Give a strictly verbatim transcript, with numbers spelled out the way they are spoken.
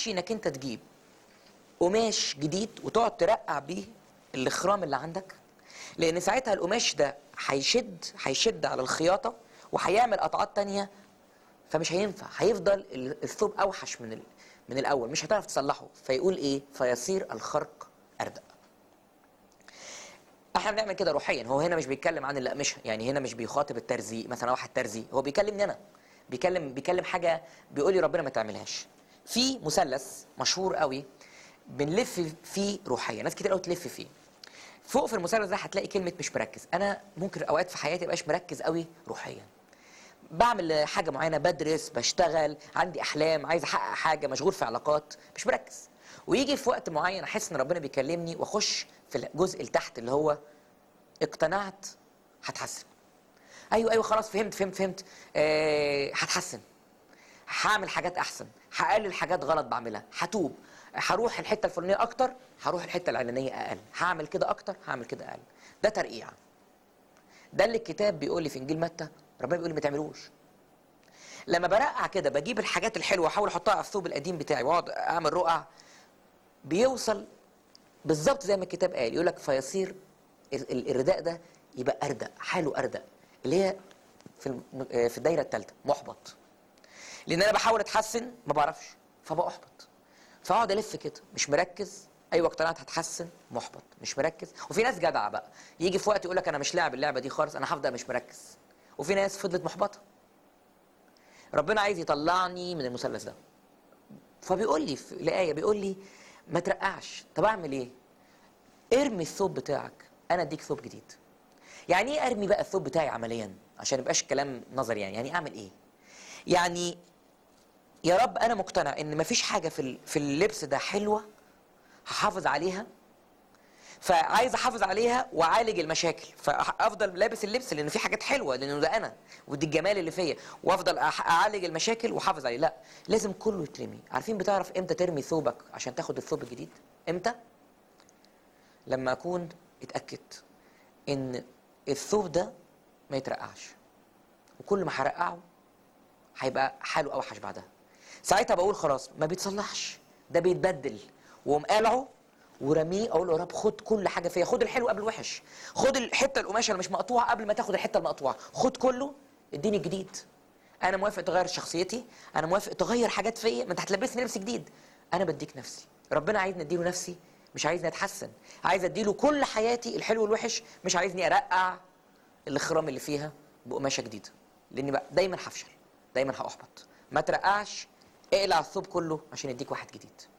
ينفعش انك انت تجيب قماش جديد وتقعد ترقع بيه الاخرام اللي عندك، لان ساعتها القماش ده هيشد هيشد على الخياطه وهيعمل قطعات تانية، فمش هينفع، هيفضل الثوب اوحش من ال... من الاول، مش هتعرف تصلحه. فيقول ايه؟ فيصير الخرق اردأ. احنا بنعمل كده روحيا. هو هنا مش بيتكلم عن الاقمشه، يعني هنا مش بيخاطب الترزي مثلا، واحد ترزي، هو بيكلمني انا، بيكلم بيكلم حاجه بيقول لي ربنا ما تعملهاش. في مثلث مشهور قوي بنلف فيه روحيا، ناس كتير قوي تلف فيه. فوق في المثلث ده هتلاقي كلمه مش مركز. انا ممكن اوقات في حياتي مبقاش مركز قوي روحيا، بعمل حاجه معينه، بدرس، بشتغل، عندي احلام، عايز احقق حاجه، مشغول في علاقات، مش مركز. ويجي في وقت معين احس ان ربنا بيكلمني واخش في الجزء اللي تحت اللي هو اقتنعت هتحسن. ايوه ايوه خلاص فهمت فهمت فهمت أه هتحسن، هعمل حاجات احسن، هقلل حاجات غلط بعملها، هتوب، هروح الحته الفلانيه اكتر، هروح الحته العلانيه اقل، هعمل كده اكتر، هعمل كده اقل. ده ترقيع. ده اللي الكتاب بيقول لي في انجيل متى، ربنا بيقول لي ما تعملوش. لما برقع كده بجيب الحاجات الحلوه واحاول احطها على الثوب القديم بتاعي واقعد اعمل رقع، بيوصل بالظبط زي ما الكتاب قال، يقول لك فيصير الرداء ده يبقى اردأ، حاله اردأ، اللي هي في في الدايره الثالثه، محبط. لان انا بحاول اتحسن ما بعرفش فبأحبط، فاقعد الف كده مش مركز. ايوه اقتنعت هتحسن، محبط، مش مركز. وفي ناس جدعه بقى يجي في وقت يقول لك انا مش لاعب اللعبه دي خالص، انا هفضل مش مركز. وفي ناس فضلت محبطه. ربنا عايز يطلعني من المثلث ده، فبيقول لي في الايه، بيقول لي ما ترقعش. طب اعمل ايه؟ ارمي الثوب بتاعك، انا اديك ثوب جديد. يعني ايه ارمي بقى الثوب بتاعي عمليا عشان ما يبقاش كلام نظري؟ يعني يعني اعمل ايه؟ يعني يا رب انا مقتنع ان مفيش حاجه في في اللبس ده حلوه هحافظ عليها، فعايز احافظ عليها واعالج المشاكل، فافضل لابس اللبس لان في حاجات حلوه، لانه ده انا ودي الجمال اللي فيا، وافضل اعالج المشاكل واحافظ عليه. لا، لازم كله يترمي. عارفين بتعرف امتى ترمي ثوبك عشان تاخد الثوب الجديد؟ امتى؟ لما اكون اتاكدت ان الثوب ده ما يترقعش، وكل ما هرقعه هيبقى حاله اوحش بعدها. ساعتها بقول خلاص ما بيتصلحش، ده بيتبدل، واقوم قالعه ورميه، اقول له يا رب خد كل حاجه فيا، خد الحلو قبل الوحش، خد الحته القماشه اللي مش مقطوعه قبل ما تاخد الحته المقطوعه، خد كله، اديني الجديد. انا موافق تغير شخصيتي، انا موافق تغير حاجات فيا، ما انت هتلبسني لبس جديد. انا بديك نفسي. ربنا عايزني اديله نفسي، مش عايزني اتحسن، عايز اديله كل حياتي الحلو والوحش، مش عايزني ارقع الاخرام اللي فيها بقماشه جديده، لاني بقى دايما هفشل، دايما هاحبط. ما ترقعش، اقلع الثوب كله عشان يديك واحد جديد.